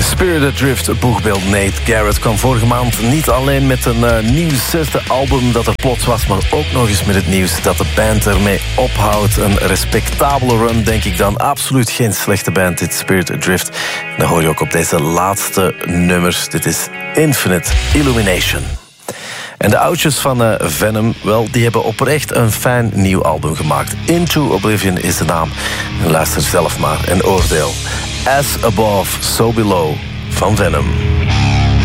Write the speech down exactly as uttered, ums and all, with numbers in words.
Spirit Adrift boegbeeld Nate Garrett kwam vorige maand niet alleen met een uh, nieuw zesde album dat er plots was, maar ook nog eens met het nieuws dat de band ermee ophoudt. Een respectabele run, denk ik dan. Absoluut geen slechte band, dit Spirit Adrift. En dat hoor je ook op deze laatste nummers. Dit is Infinite Illumination. En de oudjes van uh, Venom, wel, die hebben oprecht een fijn nieuw album gemaakt. Into Oblivion is de naam. En luister zelf maar en oordeel. As Above, So Below van Venom.